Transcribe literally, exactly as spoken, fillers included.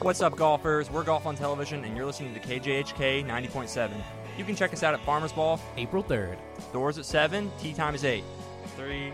What's up, golfers? We're Golf on Television, and you're listening to K J H K ninety point seven. You can check us out at Farmers Ball April third. Doors at seven, tee time is eight. Three,